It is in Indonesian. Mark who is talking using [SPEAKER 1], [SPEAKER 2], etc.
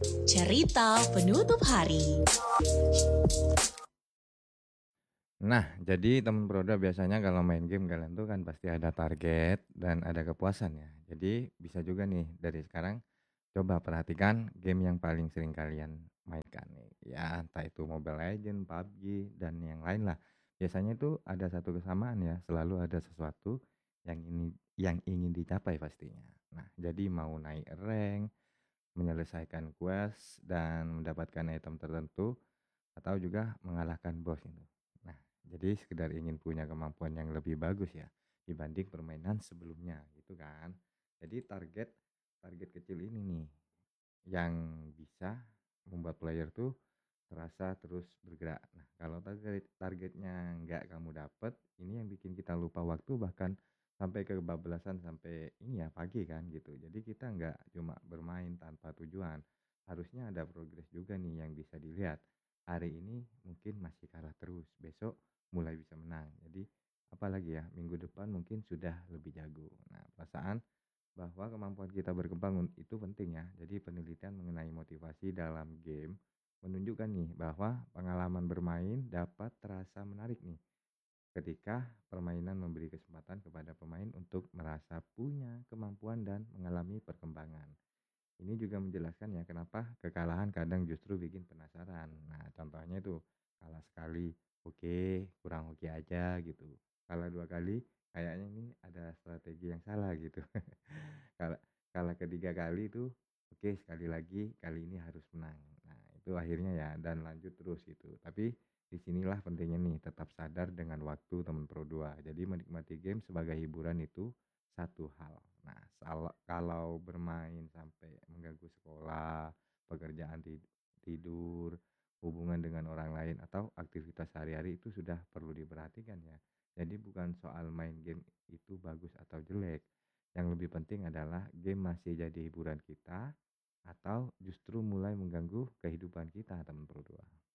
[SPEAKER 1] Cerita penutup hari.
[SPEAKER 2] Nah, jadi temen Proda biasanya kalau main game kalian tuh kan pasti ada target dan ada kepuasan ya. Jadi bisa juga nih dari sekarang coba perhatikan game yang paling sering kalian mainkan nih. Ya, entah itu Mobile Legends, PUBG, dan yang lain lah. Biasanya itu ada satu kesamaan ya, selalu ada sesuatu yang ingin dicapai pastinya. Nah, jadi mau naik rank, menyelesaikan quest, dan mendapatkan item tertentu, atau juga mengalahkan bos itu. Nah, jadi sekedar ingin punya kemampuan yang lebih bagus ya dibanding permainan sebelumnya gitu kan. Jadi target target kecil ini nih yang bisa membuat player tuh terasa terus bergerak. Nah, kalau targetnya nggak kamu dapet, ini yang bikin kita lupa waktu bahkan sampai kebablasan sampai ini ya pagi kan gitu. Jadi kita nggak cuma bermain tanpa tujuan. Harusnya ada progres juga nih yang bisa dilihat. Hari ini mungkin masih kalah terus, besok mulai bisa menang. Jadi apalagi ya minggu depan mungkin sudah lebih jago. Nah, perasaan bahwa kemampuan kita berkembang itu penting ya. Jadi penelitian mengenai motivasi dalam game menunjukkan nih bahwa pengalaman bermain dapat terasa menarik nih ketika permainan memberi kesempatan kepada pemain untuk merasa punya kemampuan dan mengalami perkembangan. Ini juga menjelaskan ya kenapa kekalahan kadang justru bikin penasaran. Nah, contohnya itu kalah sekali, oke, kurang oke aja gitu. Kalah dua kali, kayaknya ini ada strategi yang salah gitu. Kalah kalah ketiga kali itu, oke sekali lagi, kali ini harus menang. Nah, itu akhirnya ya dan lanjut terus gitu. Tapi disinilah pentingnya nih tetap sadar dengan waktu teman Pro 2. Jadi menikmati game sebagai hiburan itu satu hal. Nah, kalau bermain sampai mengganggu sekolah, pekerjaan tidur, hubungan dengan orang lain atau aktivitas sehari-hari itu sudah perlu diperhatikan ya. Jadi bukan soal main game itu bagus atau jelek. Yang lebih penting adalah game masih jadi hiburan kita atau justru mulai mengganggu kehidupan kita, teman Pro 2.